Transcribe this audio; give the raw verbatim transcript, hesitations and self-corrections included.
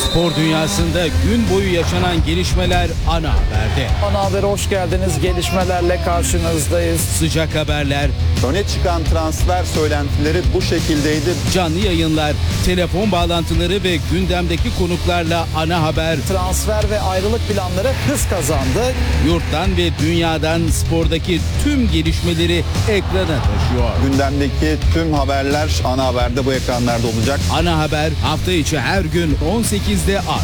Spor dünyasında gün boyu yaşanan gelişmeler ana haberde. Ana Haber'e hoş geldiniz. Gelişmelerle karşınızdayız. Sıcak haberler, Öne çıkan transfer söylentileri bu şekildeydi. canlı yayınlar, telefon bağlantıları ve gündemdeki konuklarla ana haber Transfer ve ayrılık planları hız kazandı. yurttan ve dünyadan spordaki tüm gelişmeleri ekrana taşıyor. Gündemdeki tüm haberler ana haberde bu ekranlarda olacak. Ana haber hafta içi her gün on sekizde